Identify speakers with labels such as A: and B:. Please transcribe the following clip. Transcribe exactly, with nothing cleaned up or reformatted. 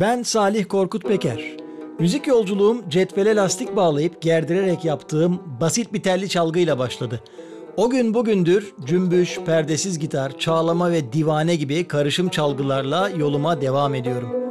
A: Ben Salih Korkut Peker. Müzik yolculuğum cetvele lastik bağlayıp gerdirerek yaptığım basit bir telli çalgıyla başladı. O gün bugündür cümbüş, perdesiz gitar, çağlama ve divane gibi karışım çalgılarla yoluma devam ediyorum.